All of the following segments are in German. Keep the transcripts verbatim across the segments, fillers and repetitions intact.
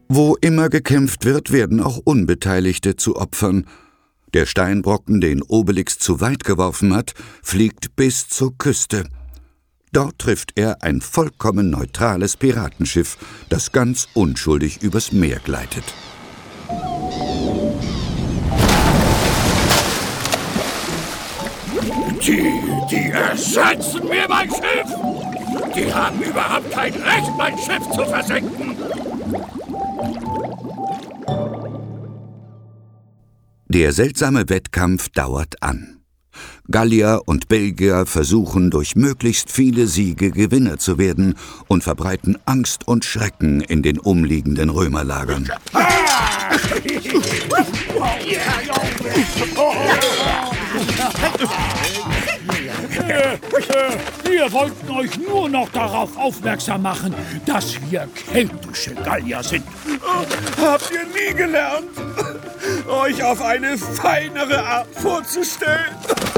Wo immer gekämpft wird, werden auch Unbeteiligte zu Opfern. Der Steinbrocken, den Obelix zu weit geworfen hat, fliegt bis zur Küste. Dort trifft er ein vollkommen neutrales Piratenschiff, das ganz unschuldig übers Meer gleitet. Die, die ersetzen mir mein Schiff! Die haben überhaupt kein Recht, mein Schiff zu versenken! Der seltsame Wettkampf dauert an. Gallier und Belgier versuchen, durch möglichst viele Siege Gewinner zu werden und verbreiten Angst und Schrecken in den umliegenden Römerlagern. Wir wollten euch nur noch darauf aufmerksam machen, dass wir keltische Gallier sind. Habt ihr nie gelernt, euch auf eine feinere Art vorzustellen?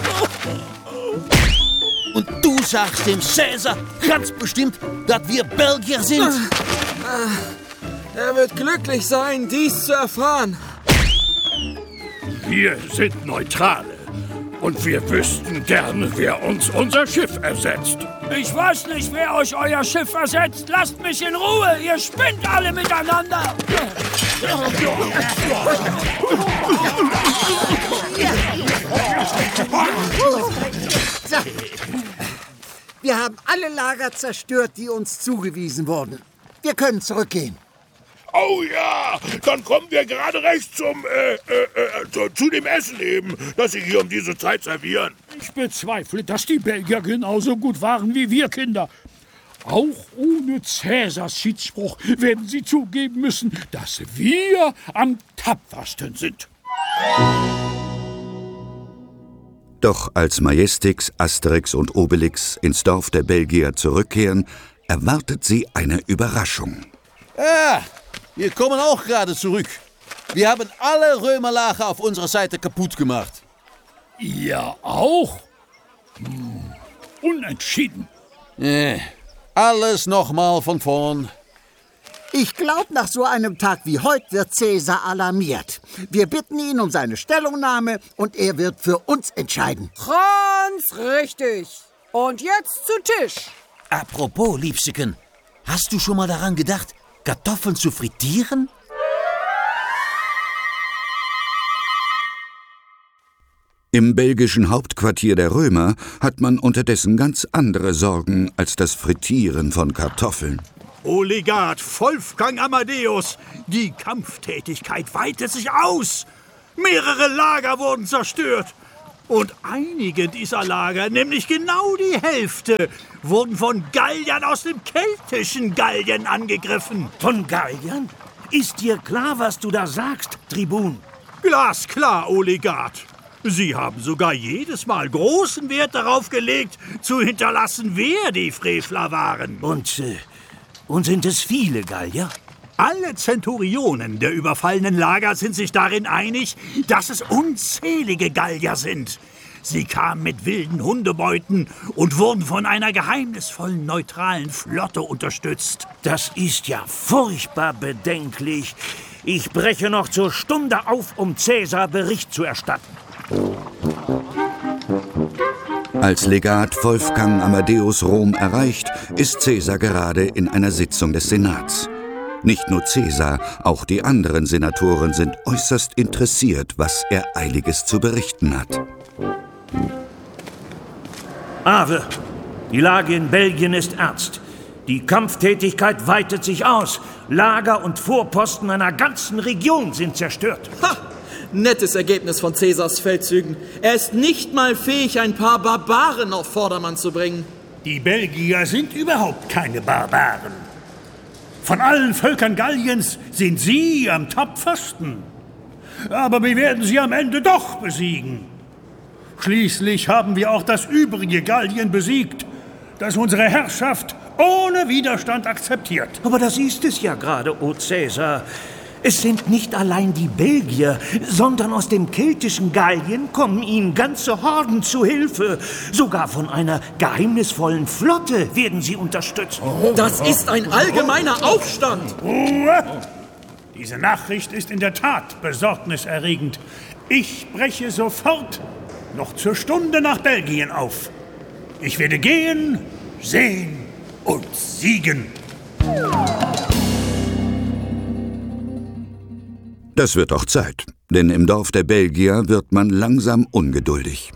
Und du sagst dem Cäsar ganz bestimmt, dass wir Belgier sind? Er wird glücklich sein, dies zu erfahren. Wir sind Neutrale. Und wir wüssten gerne, wer uns unser Schiff ersetzt. Ich weiß nicht, wer euch euer Schiff ersetzt. Lasst mich in Ruhe. Ihr spinnt alle miteinander. Wir haben alle Lager zerstört, die uns zugewiesen wurden. Wir können zurückgehen. Oh ja, dann kommen wir gerade recht zum, äh, äh, äh, zu, zu dem Essen eben, das Sie hier um diese Zeit servieren. Ich bezweifle, dass die Belgier genauso gut waren wie wir Kinder. Auch ohne Cäsars Schiedsspruch werden Sie zugeben müssen, dass wir am tapfersten sind. Doch als Majestix, Asterix und Obelix ins Dorf der Belgier zurückkehren, erwartet sie eine Überraschung. Ja, wir kommen auch gerade zurück. Wir haben alle Römerlager auf unserer Seite kaputt gemacht. Ihr auch? Hm, unentschieden. Äh, alles nochmal von vorn. Ich glaube, nach so einem Tag wie heute wird Cäsar alarmiert. Wir bitten ihn um seine Stellungnahme und er wird für uns entscheiden. Ganz richtig. Und jetzt zu Tisch. Apropos, Liebsteken, hast du schon mal daran gedacht, Kartoffeln zu frittieren? Im belgischen Hauptquartier der Römer hat man unterdessen ganz andere Sorgen als das Frittieren von Kartoffeln. O Legat Wolfgang Amadeus, die Kampftätigkeit weitet sich aus. Mehrere Lager wurden zerstört. Und einige dieser Lager, nämlich genau die Hälfte, wurden von Galliern aus dem keltischen Gallien angegriffen. Von Galliern? Ist dir klar, was du da sagst, Tribun? Glasklar, O Legat. Sie haben sogar jedes Mal großen Wert darauf gelegt, zu hinterlassen, wer die Frevler waren. Und, äh, und sind es viele Gallier? Alle Zenturionen der überfallenen Lager sind sich darin einig, dass es unzählige Gallier sind. Sie kamen mit wilden Hundebeuten und wurden von einer geheimnisvollen, neutralen Flotte unterstützt. Das ist ja furchtbar bedenklich. Ich breche noch zur Stunde auf, um Cäsar Bericht zu erstatten. Als Legat Wolfgang Amadeus Rom erreicht, ist Cäsar gerade in einer Sitzung des Senats. Nicht nur Cäsar, auch die anderen Senatoren sind äußerst interessiert, was er Eiliges zu berichten hat. Ave, die Lage in Belgien ist ernst. Die Kampftätigkeit weitet sich aus. Lager und Vorposten einer ganzen Region sind zerstört. Ha! Nettes Ergebnis von Cäsars Feldzügen. Er ist nicht mal fähig, ein paar Barbaren auf Vordermann zu bringen. Die Belgier sind überhaupt keine Barbaren. Von allen Völkern Galliens sind sie am tapfersten. Aber wir werden sie am Ende doch besiegen. Schließlich haben wir auch das übrige Gallien besiegt, das unsere Herrschaft ohne Widerstand akzeptiert. Aber das ist es ja gerade, o Cäsar. Es sind nicht allein die Belgier, sondern aus dem keltischen Gallien kommen ihnen ganze Horden zu Hilfe. Sogar von einer geheimnisvollen Flotte werden sie unterstützt. Das ist ein allgemeiner Aufstand. Ruhe! Diese Nachricht ist in der Tat besorgniserregend. Ich breche sofort, noch zur Stunde nach Belgien auf. Ich werde gehen, sehen und siegen. Das wird auch Zeit, denn im Dorf der Belgier wird man langsam ungeduldig.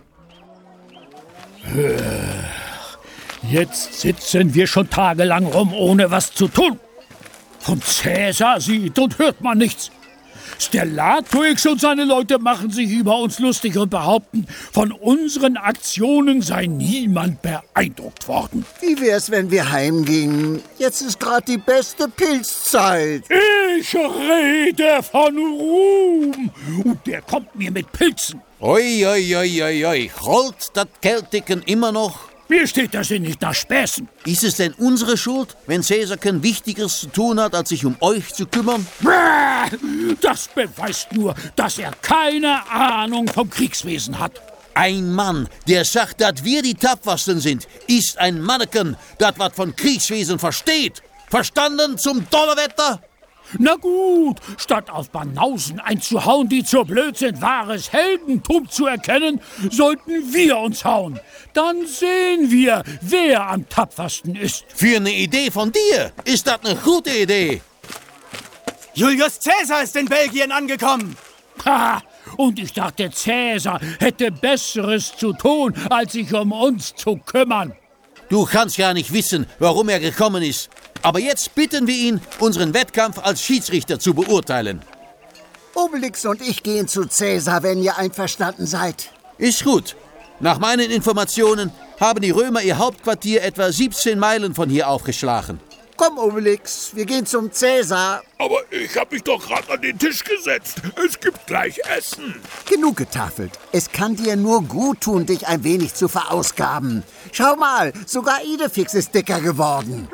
Jetzt sitzen wir schon tagelang rum, ohne was zu tun. Von Cäsar sieht und hört man nichts. Stellatoix und seine Leute machen sich über uns lustig und behaupten, von unseren Aktionen sei niemand beeindruckt worden. Wie wär's, wenn wir heimgingen? Jetzt ist gerade die beste Pilzzeit. Ich rede von Ruhm. Und der kommt mir mit Pilzen. Oi, oi, oi, oi, oi. Rollt das Keltiken immer noch? Mir steht der Sinn nicht nach Späßen. Ist es denn unsere Schuld, wenn Cäsar kein Wichtigeres zu tun hat, als sich um euch zu kümmern? Das beweist nur, dass er keine Ahnung vom Kriegswesen hat. Ein Mann, der sagt, dass wir die Tapfersten sind, ist ein Manneken, das was von Kriegswesen versteht. Verstanden zum Donnerwetter? Na gut, statt auf Banausen einzuhauen, die zur blöd sind, wahres Heldentum zu erkennen, sollten wir uns hauen. Dann sehen wir, wer am tapfersten ist. Für eine Idee von dir ist das eine gute Idee. Julius Cäsar ist in Belgien angekommen. Ha! Und ich dachte, Cäsar hätte Besseres zu tun, als sich um uns zu kümmern. Du kannst ja nicht wissen, warum er gekommen ist. Aber jetzt bitten wir ihn, unseren Wettkampf als Schiedsrichter zu beurteilen. Obelix und ich gehen zu Cäsar, wenn ihr einverstanden seid. Ist gut. Nach meinen Informationen haben die Römer ihr Hauptquartier etwa siebzehn Meilen von hier aufgeschlagen. Komm, Obelix, wir gehen zum Cäsar. Aber ich habe mich doch gerade an den Tisch gesetzt. Es gibt gleich Essen. Genug getafelt. Es kann dir nur gut tun, dich ein wenig zu verausgaben. Schau mal, sogar Idefix ist dicker geworden.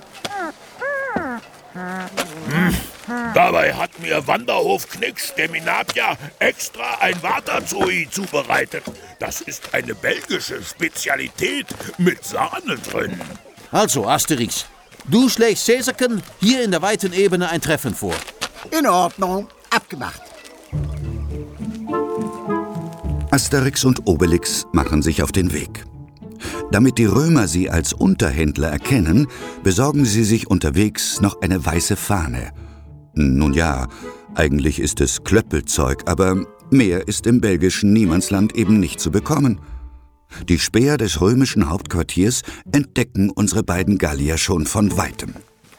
Hm. Dabei hat mir Wanderhof Knicks der Minatia extra ein Waterzoi zubereitet. Das ist eine belgische Spezialität mit Sahne drin. Also, Asterix, du schlägst Cäsarken hier in der weiten Ebene ein Treffen vor. In Ordnung, abgemacht. Asterix und Obelix machen sich auf den Weg. Damit die Römer sie als Unterhändler erkennen, besorgen sie sich unterwegs noch eine weiße Fahne. Nun ja, eigentlich ist es Klöppelzeug, aber mehr ist im belgischen Niemandsland eben nicht zu bekommen. Die Späher des römischen Hauptquartiers entdecken unsere beiden Gallier schon von Weitem.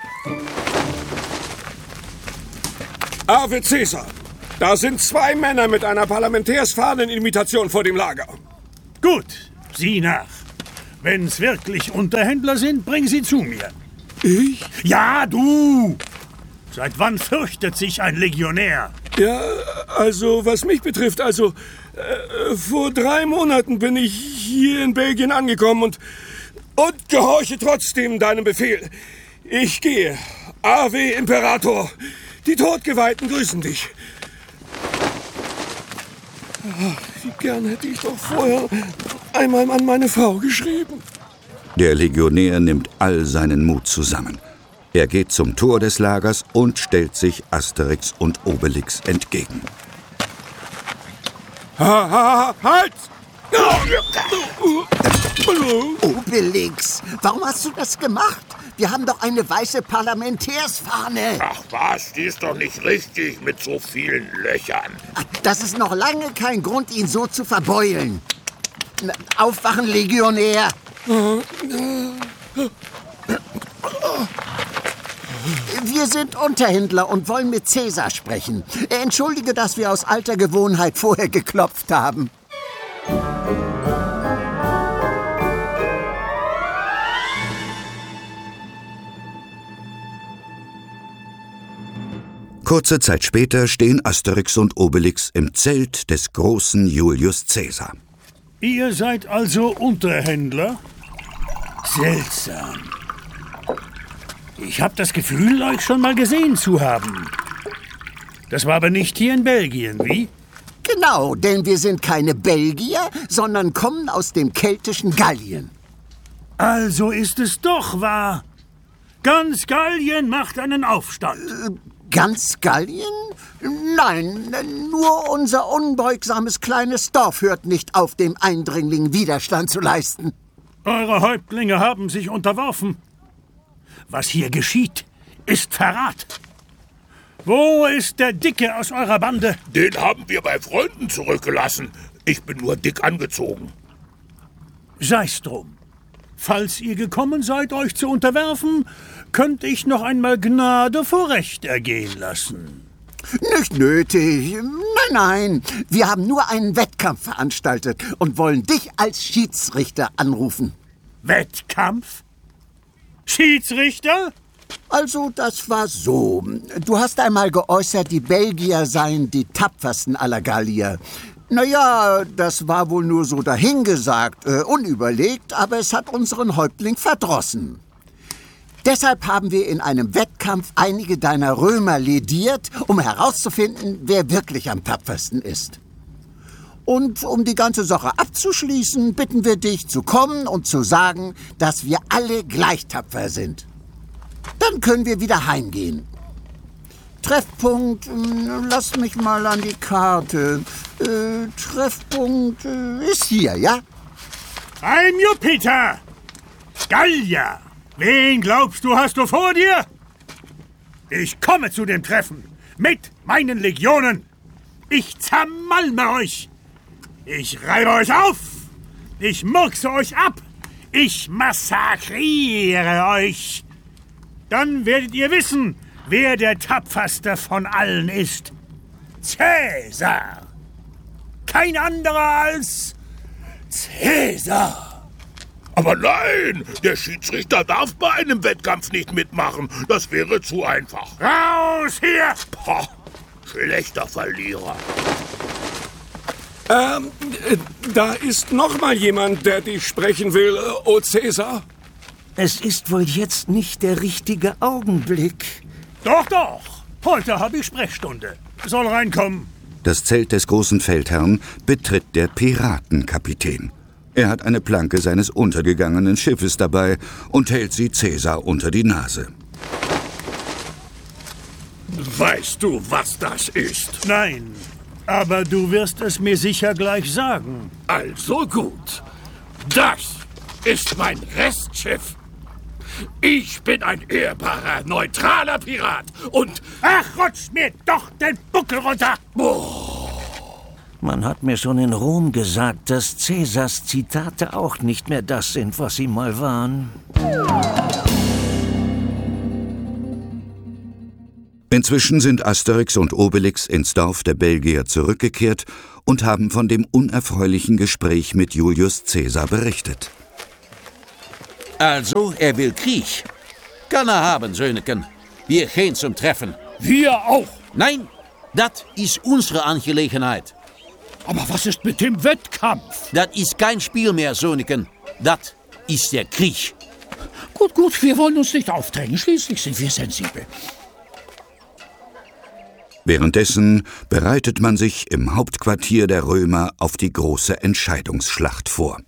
Ave Cäsar! Da sind zwei Männer mit einer Parlamentärsfahnenimitation vor dem Lager. Gut, sieh nach. Wenn's wirklich Unterhändler sind, bring sie zu mir. Ich? Ja, du! Seit wann fürchtet sich ein Legionär? Ja, also was mich betrifft, also äh, vor drei Monaten bin ich hier in Belgien angekommen und, und gehorche trotzdem deinem Befehl. Ich gehe. Ave Imperator. Die Todgeweihten grüßen dich. Ach, wie gern hätte ich doch vorher einmal an meine Frau geschrieben. Der Legionär nimmt all seinen Mut zusammen. Er geht zum Tor des Lagers und stellt sich Asterix und Obelix entgegen. Ha, ha, halt! Obelix, warum hast du das gemacht? Wir haben doch eine weiße Parlamentärsfahne. Ach was, die ist doch nicht richtig mit so vielen Löchern. Ach, das ist noch lange kein Grund, ihn so zu verbeulen. Na, aufwachen, Legionär. Wir sind Unterhändler und wollen mit Cäsar sprechen. Entschuldige, dass wir aus alter Gewohnheit vorher geklopft haben. Kurze Zeit später stehen Asterix und Obelix im Zelt des großen Julius Cäsar. Ihr seid also Unterhändler? Seltsam. Ich habe das Gefühl, euch schon mal gesehen zu haben. Das war aber nicht hier in Belgien, wie? Genau, denn wir sind keine Belgier, sondern kommen aus dem keltischen Gallien. Also ist es doch wahr. Ganz Gallien macht einen Aufstand. Ganz Gallien? Nein, nur unser unbeugsames kleines Dorf hört nicht auf, dem Eindringling Widerstand zu leisten. Eure Häuptlinge haben sich unterworfen. Was hier geschieht, ist Verrat. Wo ist der Dicke aus eurer Bande? Den haben wir bei Freunden zurückgelassen. Ich bin nur dick angezogen. Sei's drum. Falls ihr gekommen seid, euch zu unterwerfen, könnt ich noch einmal Gnade vor Recht ergehen lassen. Nicht nötig. Nein, nein. Wir haben nur einen Wettkampf veranstaltet und wollen dich als Schiedsrichter anrufen. Wettkampf? Schiedsrichter? Also, das war so. Du hast einmal geäußert, die Belgier seien die tapfersten aller Gallier. Naja, das war wohl nur so dahingesagt, äh, unüberlegt, aber es hat unseren Häuptling verdrossen. Deshalb haben wir in einem Wettkampf einige deiner Römer lediert, um herauszufinden, wer wirklich am tapfersten ist. Und um die ganze Sache abzuschließen, bitten wir dich zu kommen und zu sagen, dass wir alle gleich tapfer sind. Dann können wir wieder heimgehen. Treffpunkt, lass mich mal an die Karte. Äh, Treffpunkt äh, ist hier, ja? Ein Jupiter! Gallier! Wen glaubst du, hast du vor dir? Ich komme zu dem Treffen mit meinen Legionen. Ich zermalme euch. Ich reibe euch auf. Ich murkse euch ab. Ich massakriere euch. Dann werdet ihr wissen, wer der tapferste von allen ist. Cäsar. Kein anderer als Cäsar. Aber nein, der Schiedsrichter darf bei einem Wettkampf nicht mitmachen. Das wäre zu einfach. Raus hier! Pah, schlechter Verlierer. Ähm, da ist noch mal jemand, der dich sprechen will, o Cäsar. Es ist wohl jetzt nicht der richtige Augenblick. Doch, doch. Heute habe ich Sprechstunde. Soll reinkommen. Das Zelt des großen Feldherrn betritt der Piratenkapitän. Er hat eine Planke seines untergegangenen Schiffes dabei und hält sie Cäsar unter die Nase. Weißt du, was das ist? Nein, aber du wirst es mir sicher gleich sagen. Also gut. Das ist mein Restschiff. Ich bin ein ehrbarer, neutraler Pirat und... Ach, rutsch mir doch den Buckel runter! Oh. Man hat mir schon in Rom gesagt, dass Cäsars Zitate auch nicht mehr das sind, was sie mal waren. Inzwischen sind Asterix und Obelix ins Dorf der Belgier zurückgekehrt und haben von dem unerfreulichen Gespräch mit Julius Cäsar berichtet. Also, er will Krieg. Kann er haben, Söhneken. Wir gehen zum Treffen. Wir auch. Nein, das ist unsere Angelegenheit. Aber was ist mit dem Wettkampf? Das ist kein Spiel mehr, Söhneken. Das ist der Krieg. Gut, gut, wir wollen uns nicht aufdrängen. Schließlich sind wir sensibel. Währenddessen bereitet man sich im Hauptquartier der Römer auf die große Entscheidungsschlacht vor.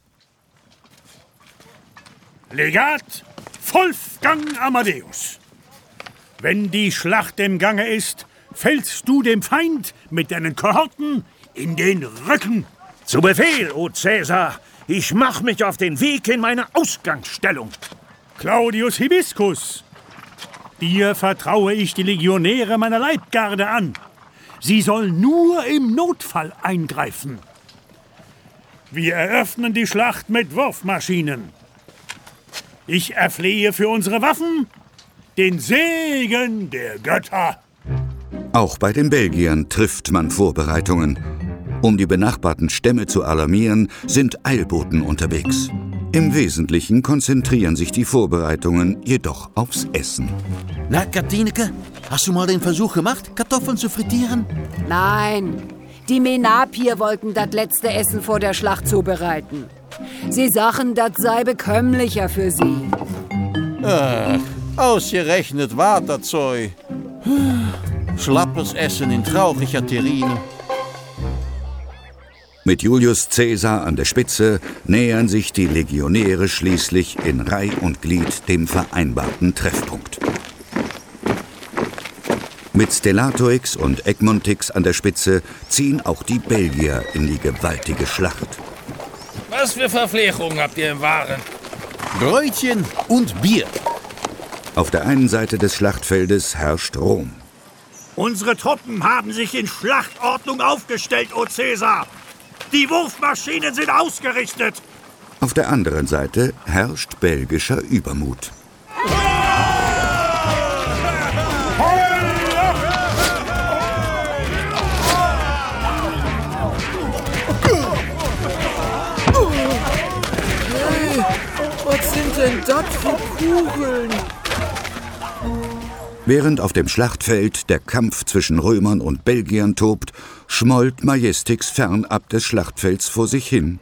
Legat Wolfgang Amadeus. Wenn die Schlacht im Gange ist, fällst du dem Feind mit deinen Kohorten in den Rücken. Zu Befehl, o Cäsar. Ich mach mich auf den Weg in meine Ausgangsstellung. Claudius Hibiscus. Dir vertraue ich die Legionäre meiner Leibgarde an. Sie sollen nur im Notfall eingreifen. Wir eröffnen die Schlacht mit Wurfmaschinen. Ich erflehe für unsere Waffen den Segen der Götter. Auch bei den Belgiern trifft man Vorbereitungen. Um die benachbarten Stämme zu alarmieren, sind Eilboten unterwegs. Im Wesentlichen konzentrieren sich die Vorbereitungen jedoch aufs Essen. Na, Katineke, hast du mal den Versuch gemacht, Kartoffeln zu frittieren? Nein, die Menapier wollten das letzte Essen vor der Schlacht zubereiten. Sie sagen, das sei bekömmlicher für sie. Ach, ausgerechnet Waterzeug. Schlappes Essen in trauriger Terrine. Mit Julius Cäsar an der Spitze nähern sich die Legionäre schließlich in Reih und Glied dem vereinbarten Treffpunkt. Mit Stellatoix und Egmontix an der Spitze ziehen auch die Belgier in die gewaltige Schlacht. Was für Verpflegungen habt ihr im Waren? Brötchen und Bier. Auf der einen Seite des Schlachtfeldes herrscht Rom. Unsere Truppen haben sich in Schlachtordnung aufgestellt, o Caesar. Die Wurfmaschinen sind ausgerichtet. Auf der anderen Seite herrscht belgischer Übermut. Was sind denn das für Kugeln? Während auf dem Schlachtfeld der Kampf zwischen Römern und Belgiern tobt, schmollt Majestix fernab des Schlachtfelds vor sich hin.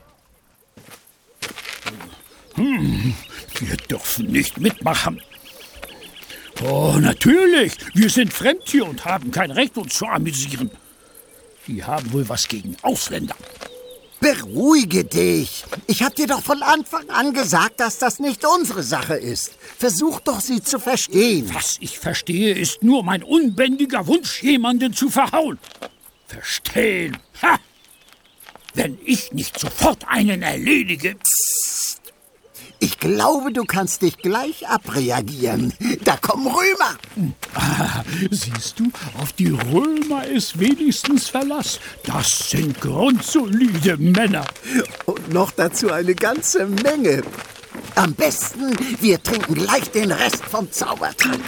Hm, wir dürfen nicht mitmachen. Oh, natürlich. Wir sind fremd hier und haben kein Recht, uns zu amüsieren. Die haben wohl was gegen Ausländer. Beruhige dich. Ich hab dir doch von Anfang an gesagt, dass das nicht unsere Sache ist. Versuch doch, sie zu verstehen. Was ich verstehe, ist nur mein unbändiger Wunsch, jemanden zu verhauen. Verstehen? Ha! Wenn ich nicht sofort einen erledige... Psst. Ich glaube, du kannst dich gleich abreagieren. Da kommen Römer. Ah, siehst du, auf die Römer ist wenigstens Verlass. Das sind grundsolide Männer. Und noch dazu eine ganze Menge. Am besten, wir trinken gleich den Rest vom Zaubertrank.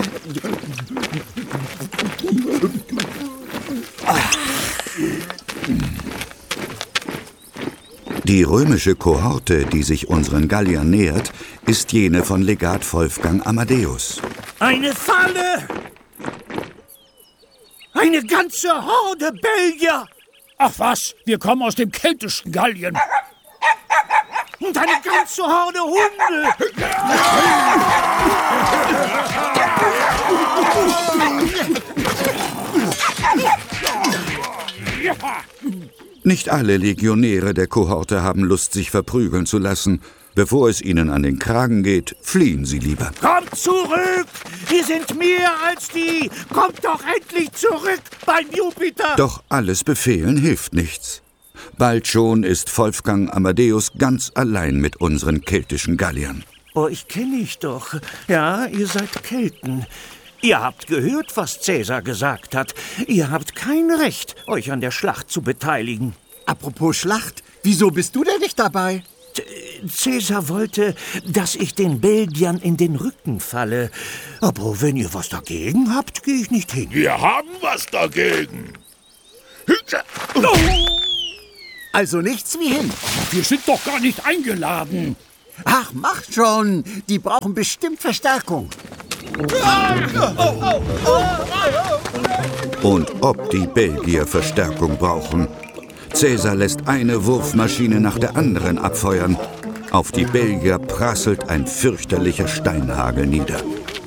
Die römische Kohorte, die sich unseren Galliern nähert, ist jene von Legat Wolfgang Amadeus. Eine Falle! Eine ganze Horde Belgier! Ach was, wir kommen aus dem keltischen Gallien. Und eine ganze Horde Hunde! Nicht alle Legionäre der Kohorte haben Lust, sich verprügeln zu lassen. Bevor es ihnen an den Kragen geht, fliehen sie lieber. Kommt zurück! Wir sind mehr als die! Kommt doch endlich zurück beim Jupiter! Doch alles Befehlen hilft nichts. Bald schon ist Wolfgang Amadeus ganz allein mit unseren keltischen Galliern. Oh, ich kenne ich doch. Ja, ihr seid Kelten. Ihr habt gehört, was Caesar gesagt hat. Ihr habt kein Recht, euch an der Schlacht zu beteiligen. Apropos Schlacht, wieso bist du denn nicht dabei? Caesar wollte, dass ich den Belgiern in den Rücken falle. Aber wenn ihr was dagegen habt, gehe ich nicht hin. Wir haben was dagegen. Also nichts wie hin. Wir sind doch gar nicht eingeladen. Ach, macht schon. Die brauchen bestimmt Verstärkung. Und ob die Belgier Verstärkung brauchen? Caesar lässt eine Wurfmaschine nach der anderen abfeuern. Auf die Belgier prasselt ein fürchterlicher Steinhagel nieder.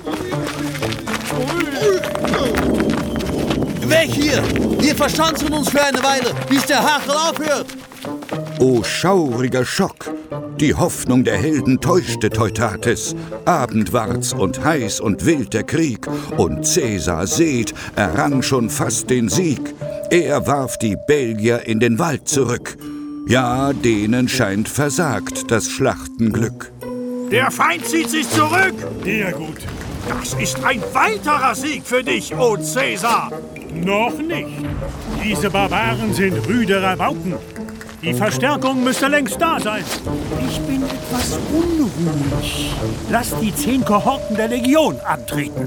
Weg hier! Wir verschanzen uns für eine Weile, bis der Hagel aufhört. O schauriger Schock! Die Hoffnung der Helden täuschte Teutates. Abend ward's und heiß und wild der Krieg. Und Caesar, seht, errang schon fast den Sieg. Er warf die Belgier in den Wald zurück. Ja, denen scheint versagt das Schlachtenglück. Der Feind zieht sich zurück. Sehr gut. Das ist ein weiterer Sieg für dich, o Caesar. Noch nicht. Diese Barbaren sind rüde Rabauken. Die Verstärkung müsste längst da sein. Ich bin etwas unruhig. Lass die zehn Kohorten der Legion antreten.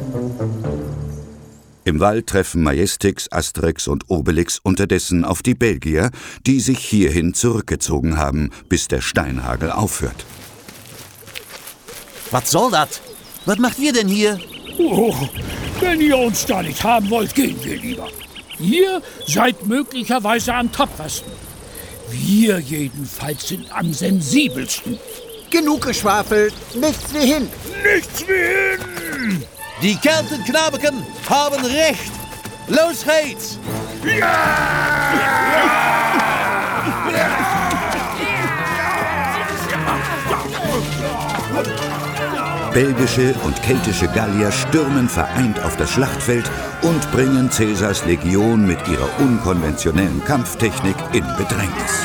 Im Wald treffen Majestix, Asterix und Obelix unterdessen auf die Belgier, die sich hierhin zurückgezogen haben, bis der Steinhagel aufhört. Was soll das? Was macht ihr denn hier? Oh, wenn ihr uns da nicht haben wollt, gehen wir lieber. Ihr seid möglicherweise am tapfersten. Wir jedenfalls sind am sensibelsten. Genug geschwafelt, nichts wie hin. Nichts wie hin! Die Keltenknabeken haben recht. Los geht's! Ja! Ja! Belgische und keltische Gallier stürmen vereint auf das Schlachtfeld und bringen Caesars Legion mit ihrer unkonventionellen Kampftechnik in Bedrängnis.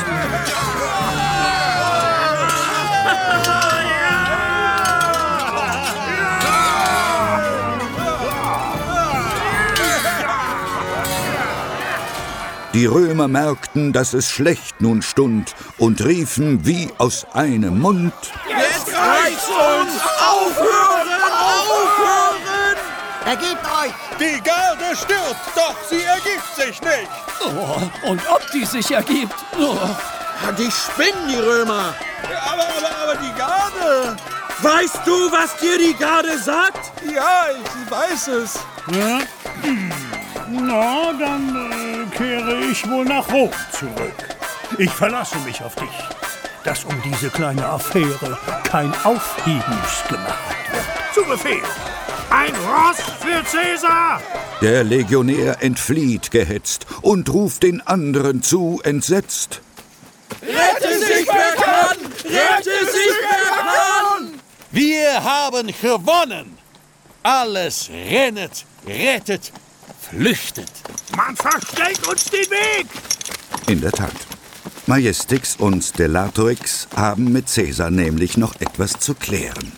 Die Römer merkten, dass es schlecht nun stund und riefen wie aus einem Mund: Jetzt reicht's uns! Aufhören! Aufhören! Ergebt euch! Die Garde stirbt, doch sie ergibt sich nicht! Oh, und ob die sich ergibt? Oh. Die spinnen, die Römer! Aber, aber, aber die Garde! Weißt du, was dir die Garde sagt? Ja, ich weiß es. Ja? Hm. Na, dann äh, kehre ich wohl nach Rom zurück. Ich verlasse mich auf dich, dass um diese kleine Affäre kein Aufhebens gemacht wird. Zu Befehl! Ein Ross für Caesar! Der Legionär entflieht gehetzt und ruft den anderen zu, entsetzt: Rette sich, wer kann! Rette sich, wer kann! Wir haben gewonnen! Alles rennet, rettet, flüchtet. Man verstellt uns den Weg! In der Tat. Majestix und Stellatrix haben mit Caesar nämlich noch etwas zu klären.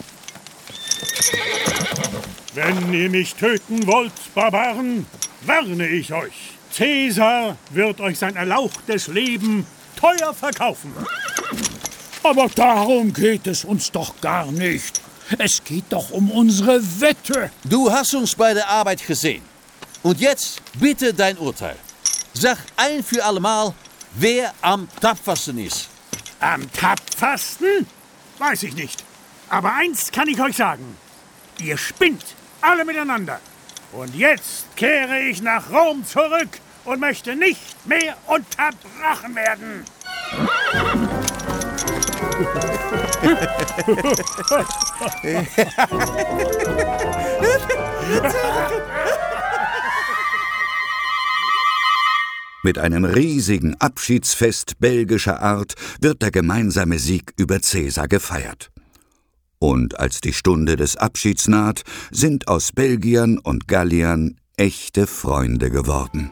Wenn ihr mich töten wollt, Barbaren, warne ich euch. Caesar wird euch sein erlauchtes Leben teuer verkaufen. Aber darum geht es uns doch gar nicht. Es geht doch um unsere Wette. Du hast uns bei der Arbeit gesehen. Und jetzt bitte dein Urteil. Sag ein für allemal, wer am tapfersten ist. Am tapfersten? Weiß ich nicht. Aber eins kann ich euch sagen. Ihr spinnt alle miteinander. Und jetzt kehre ich nach Rom zurück und möchte nicht mehr unterbrochen werden. Mit einem riesigen Abschiedsfest belgischer Art wird der gemeinsame Sieg über Caesar gefeiert. Und als die Stunde des Abschieds naht, sind aus Belgiern und Galliern echte Freunde geworden.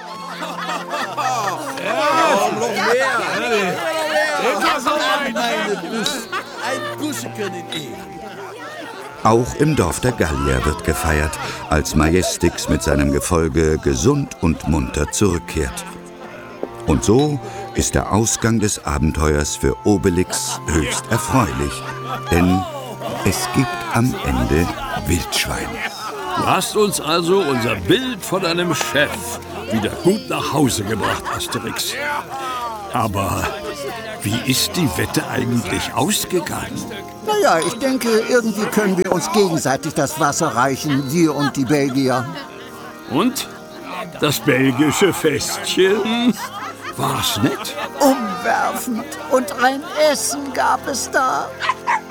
Ein Kusseken in Ehe. Auch im Dorf der Gallier wird gefeiert, als Majestix mit seinem Gefolge gesund und munter zurückkehrt. Und so ist der Ausgang des Abenteuers für Obelix höchst erfreulich, denn es gibt am Ende Wildschwein. Du hast uns also unser Bild von einem Chef wieder gut nach Hause gebracht, Asterix. Aber wie ist die Wette eigentlich ausgegangen? Naja, ich denke, irgendwie können wir uns gegenseitig das Wasser reichen, wir und die Belgier. Und? Das belgische Festchen? War's nett? Umwerfend. Und ein Essen gab es da.